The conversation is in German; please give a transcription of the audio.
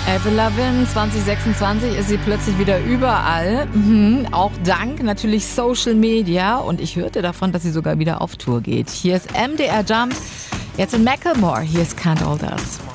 Avril Lavigne, 2026 ist sie plötzlich wieder überall. Auch dank natürlich Social Media. Und ich hörte davon, dass sie sogar wieder auf Tour geht. Hier ist MDR Jump. Jetzt in Macklemore. Hier ist Can't Hold Us.